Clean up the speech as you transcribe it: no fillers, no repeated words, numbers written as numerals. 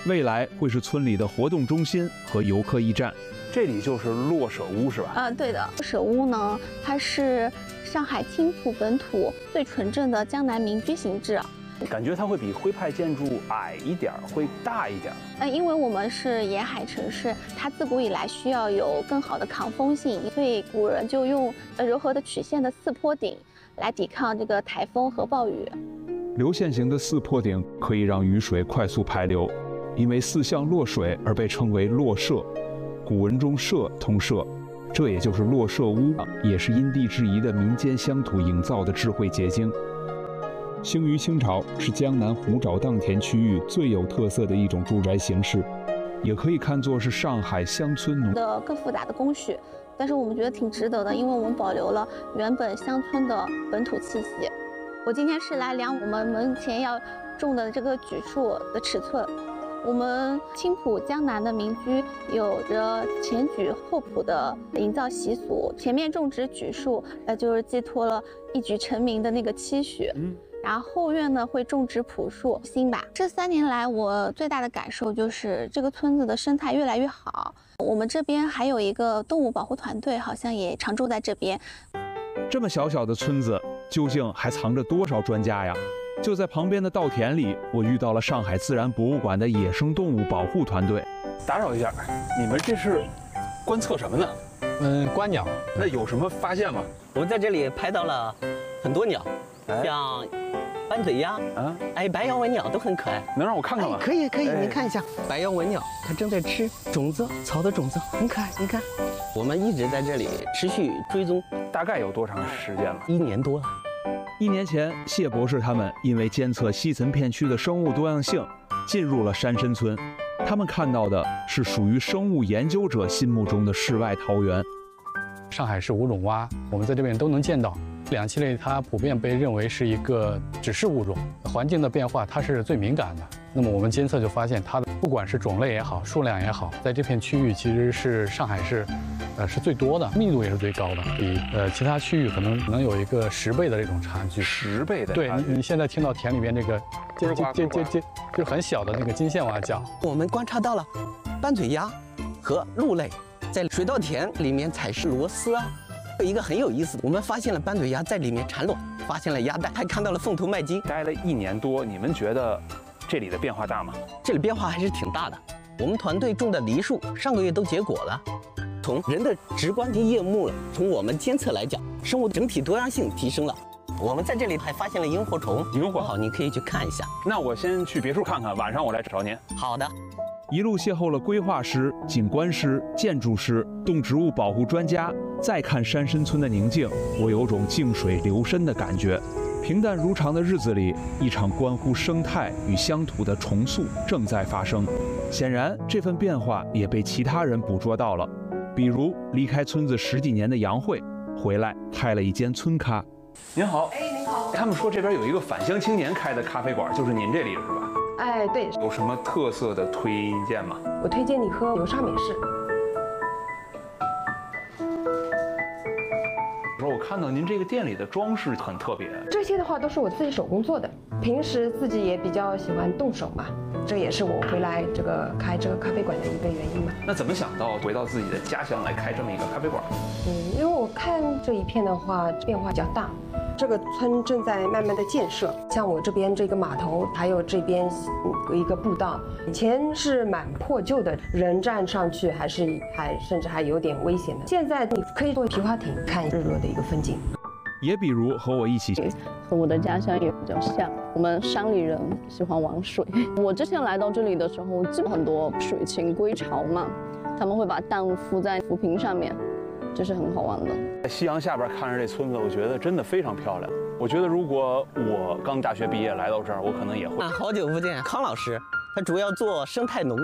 未来会是村里的活动中心和游客驿站。这里就是骆舍屋是吧？ 对的。骆舍屋呢，它是上海青浦本土最纯正的江南民居形制。 感觉它会比徽派建筑矮一点，会大一点。 因为我们是沿海城市，它自古以来需要有更好的抗风性，所以古人就用柔和的曲线的四坡顶来抵抗这个台风和暴雨。 流线型的四坡顶可以让雨水快速排流，因为四向落水而被称为落舍。古文中舍通舍，这也就是骆舍屋，也是因地制宜的民间乡土营造的智慧结晶。兴于清朝，是江南湖沼荡田区域最有特色的一种住宅形式，也可以看作是上海乡村农的更复杂的工序。但是我们觉得挺值得的，因为我们保留了原本乡村的本土气息。我今天是来量我们门前要种的这个榉树的尺寸。我们青浦江南的民居有着前榉后圃的营造习俗，前面种植榉树，就是寄托了一举成名的那个期许。然后后院呢会种植朴树、新柏。这3年来，我最大的感受就是这个村子的生态越来越好。我们这边还有一个动物保护团队，好像也常住在这边。 这么小小的村子，究竟还藏着多少专家呀？就在旁边的稻田里，我遇到了上海自然博物馆的野生动物保护团队。打扰一下，你们这是观测什么呢？ 观鸟。 那有什么发现吗？ 我们在这里拍到了很多鸟，像斑嘴鸭白腰文鸟都很可爱。 能让我看看吗？ 可以，你看一下，白腰文鸟它正在吃种子，草的种子，很可爱。你看，我们一直在这里持续追踪， 大概有多长时间了 ？1年多了。 1年前，谢博士他们因为监测西岑片区的生物多样性，进入了山参村。他们看到的是属于生物研究者心目中的世外桃源。 上海市无种蛙，我们在这边都能见到。两栖类它普遍被认为是一个指示物种，环境的变化它是最敏感的。那么我们监测就发现，它的不管是种类也好，数量也好，在这片区域其实是上海市是最多的，密度也是最高的，比其他区域可能有一个10倍的这种差距。 10倍的差距。 对，你现在听到田里面这个就很小的那个金线蛙叫。 我们观察到了斑嘴鸭和鹿类在水稻田里面采食螺丝啊。有一个很有意思的，我们发现了斑嘴鸭在里面产卵，发现了鸭蛋，还看到了凤头麦鸡。 待了1年多，你们觉得这里的变化大吗？ 这里变化还是挺大的。我们团队种的梨树上个月都结果了。从人的直观听叶目了，从我们监测来讲，生物整体多样性提升了。我们在这里还发现了萤火虫， 萤火好，你可以去看一下。 那我先去别墅看看，晚上我来找您。 好的。 一路邂逅了规划师、景观师、建筑师、动植物保护专家，再看山参村的宁静，我有种静水流深的感觉。平淡如常的日子里，一场关乎生态与乡土的重塑正在发生。显然，这份变化也被其他人捕捉到了。比如离开村子10几年的杨慧，回来开了一间村咖。您好， 您好。 他们说这边有一个返乡青年开的咖啡馆，就是您这里是吧？ 对。 有什么特色的推荐吗？ 我推荐你喝流沙美式。 我看到您这个店里的装饰很特别， 这些的话都是我自己手工做的，平时自己也比较喜欢动手嘛，这也是我回来开这个咖啡馆的一个原因嘛。 那怎么想到回到自己的家乡来开这么一个咖啡馆？ 因为我看这一片的话变化比较大。这个村正在慢慢的建设，像我这边这个码头，还有这边有一个步道，以前是蛮破旧的，人站上去甚至还有点危险的。现在你可以坐皮划艇看日落的一个风景。 也比如和我一起， 和我的家乡也比较像，我们山里人喜欢玩水。我之前来到这里的时候，基本很多水禽归巢嘛，他们会把蛋孵在浮萍上面。这是很好玩的。 在夕阳下边看着这村子，我觉得真的非常漂亮。我觉得如果我刚大学毕业来到这儿，我可能也会。 好久不见，康老师，他主要做生态农业。